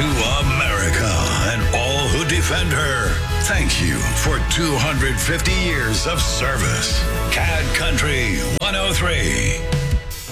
to America and all who defend her. Thank you for 250 years of service. CAD Country 103.